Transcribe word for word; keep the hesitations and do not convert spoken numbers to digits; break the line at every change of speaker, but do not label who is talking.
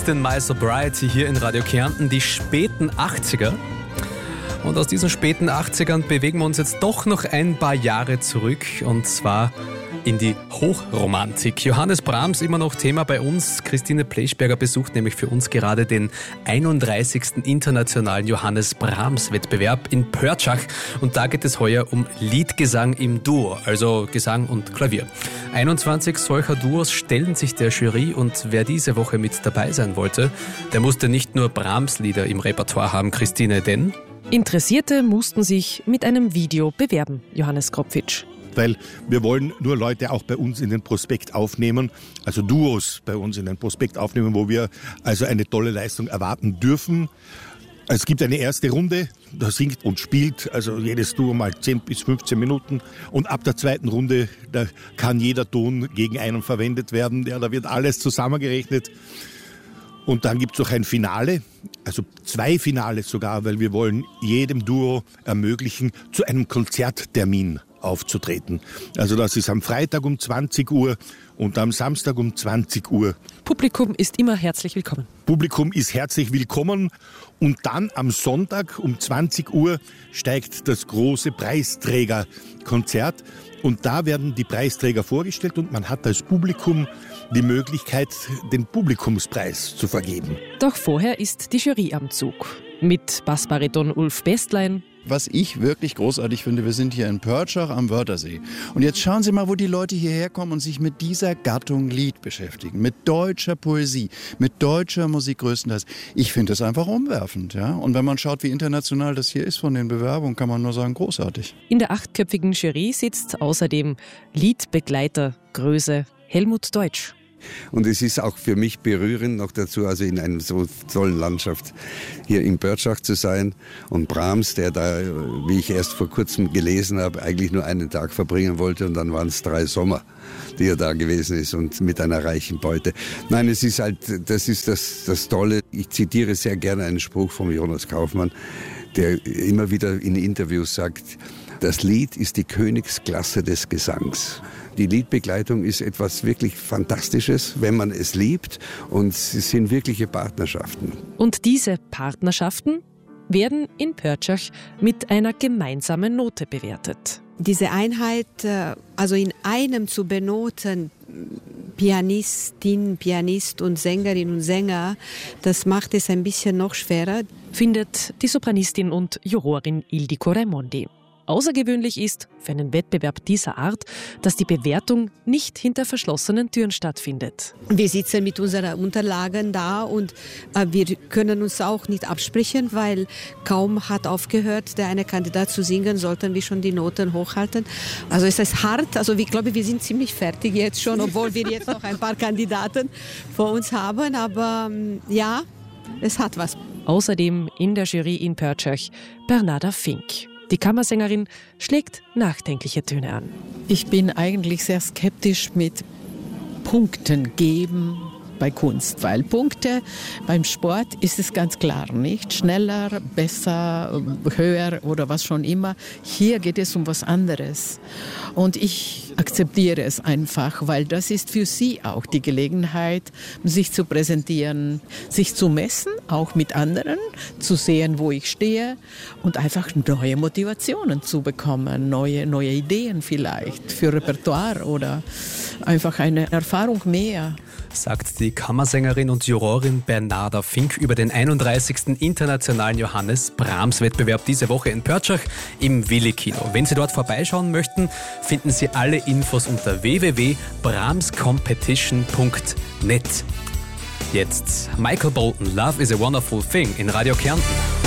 Twistin' My Sobriety hier in Radio Kärnten, die späten achtziger. Und aus diesen späten achtzigern bewegen wir uns jetzt doch noch ein paar Jahre zurück, und zwar in die Hochromantik. Johannes Brahms immer noch Thema bei uns. Christine Pleschberger besucht nämlich für uns gerade den einunddreißigsten Internationalen Johannes Brahms Wettbewerb in Pörtschach. Und da geht es heuer um Liedgesang im Duo, also Gesang und Klavier. einundzwanzig solcher Duos stellen sich der Jury, und wer diese Woche mit dabei sein wollte, der musste nicht nur Brahms-Lieder im Repertoire haben, Christine, denn
Interessierte mussten sich mit einem Video bewerben, Johannes Kropfitsch.
Weil wir wollen nur Leute auch bei uns in den Prospekt aufnehmen, also Duos bei uns in den Prospekt aufnehmen, wo wir also eine tolle Leistung erwarten dürfen. Es gibt eine erste Runde, da singt und spielt also jedes Duo mal zehn bis fünfzehn Minuten, und ab der zweiten Runde, da kann jeder Ton gegen einen verwendet werden, ja, da wird alles zusammengerechnet. Und dann gibt es noch ein Finale, also zwei Finales sogar, weil wir wollen jedem Duo ermöglichen, zu einem Konzerttermin aufzutreten. Also das ist am Freitag um zwanzig Uhr und am Samstag um zwanzig Uhr.
Publikum ist immer herzlich willkommen.
Publikum ist herzlich willkommen, und dann am Sonntag um zwanzig Uhr steigt das große Preisträgerkonzert, und da werden die Preisträger vorgestellt, und man hat als Publikum die Möglichkeit, den Publikumspreis zu vergeben.
Doch vorher ist die Jury am Zug. Mit Bassbariton Ulf Bestlein.
Was ich wirklich großartig finde, wir sind hier in Pörtschach am Wörthersee. Und jetzt schauen Sie mal, wo die Leute hierher kommen und sich mit dieser Gattung Lied beschäftigen. Mit deutscher Poesie, mit deutscher Musik größtenteils. Ich finde das einfach umwerfend. Ja? Und wenn man schaut, wie international das hier ist von den Bewerbungen, kann man nur sagen, großartig.
In der achtköpfigen Jury sitzt außerdem Liedbegleiter Größe Helmut Deutsch.
Und es ist auch für mich berührend noch dazu, also in einer so tollen Landschaft hier in Pörtschach zu sein. Und Brahms, der da, wie ich erst vor kurzem gelesen habe, eigentlich nur einen Tag verbringen wollte, und dann waren es drei Sommer, die er da gewesen ist, und mit einer reichen Beute. Nein, es ist halt, das ist das, das Tolle. Ich zitiere sehr gerne einen Spruch von Jonas Kaufmann, der immer wieder in Interviews sagt, das Lied ist die Königsklasse des Gesangs. Die Liedbegleitung ist etwas wirklich Fantastisches, wenn man es liebt, und es sind wirkliche Partnerschaften.
Und diese Partnerschaften werden in Pörtschach mit einer gemeinsamen Note bewertet.
Diese Einheit, also in einem zu benoten, Pianistin, Pianist und Sängerin und Sänger, das macht es ein bisschen noch schwerer,
findet die Sopranistin und Jurorin Ildiko Raimondi. Außergewöhnlich ist für einen Wettbewerb dieser Art, dass die Bewertung nicht hinter verschlossenen Türen stattfindet.
Wir sitzen mit unseren Unterlagen da, und äh, wir können uns auch nicht absprechen, weil kaum hat aufgehört, der eine Kandidat zu singen, sollten wir schon die Noten hochhalten. Also es ist hart, also ich glaube, wir sind ziemlich fertig jetzt schon, obwohl wir jetzt noch ein paar Kandidaten vor uns haben, aber ähm, ja, es hat was.
Außerdem in der Jury in Pörtschach Bernarda Fink. Die Kammersängerin schlägt nachdenkliche Töne an.
Ich bin eigentlich sehr skeptisch mit Punkten geben bei Kunst, weil Punkte beim Sport ist es ganz klar, nicht schneller, besser, höher oder was schon immer. Hier geht es um was anderes, und ich akzeptiere es einfach, weil das ist für sie auch die Gelegenheit, sich zu präsentieren, sich zu messen, auch mit anderen, zu sehen, wo ich stehe, und einfach neue Motivationen zu bekommen, neue, neue Ideen vielleicht für Repertoire oder einfach eine Erfahrung mehr.
Sagt die Kammersängerin und Jurorin Bernarda Fink über den einunddreißigsten Internationalen Johannes Brahms Wettbewerb diese Woche in Pörtschach im Willi Kino. Wenn Sie dort vorbeischauen möchten, finden Sie alle Infos unter w w w punkt brahms competition punkt net. Jetzt Michael Bolton, Love is a Wonderful Thing in Radio Kärnten.